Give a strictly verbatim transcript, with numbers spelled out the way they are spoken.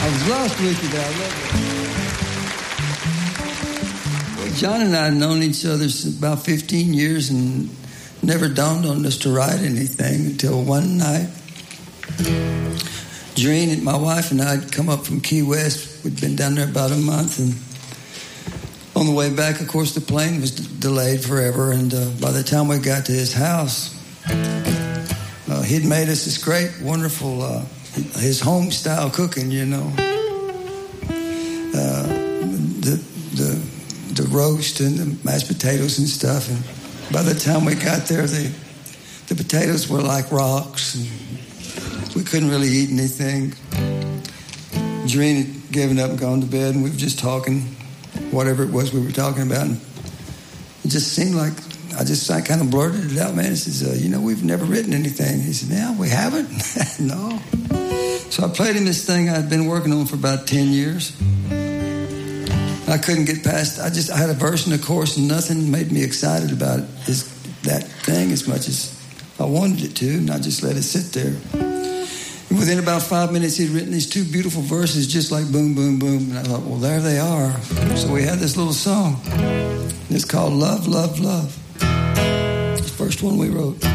I was lost with you there. I love it. Well, John and I had known each other since about fifteen years and never dawned on us to write anything until one night. Doreen and my wife and I had come up from Key West. We'd been down there about a month, and on the way back, of course, the plane was d- delayed forever, and uh, by the time we got to his house, uh, he'd made us this great, wonderful, uh, his home-style cooking, you know. Uh, the, the, the roast and the mashed potatoes and stuff, and by the time we got there, the, the potatoes were like rocks, and we couldn't really eat anything. Doreen had given up and gone to bed, and we were just talking, whatever it was we were talking about. And it just seemed like, I just I kind of blurted it out, man. He says, uh, you know, we've never written anything. He said, yeah, we haven't? No. So I played him this thing I'd been working on for about ten years. I couldn't get past, I just, I had a verse and a chorus, and nothing made me excited about it, is that thing as much as I wanted it to, and I just let it sit there. And within about five minutes, he'd written these two beautiful verses, just like boom, boom, boom. And I thought, well, there they are. So we had this little song. And it's called Love, Love, Love. It's the first one we wrote.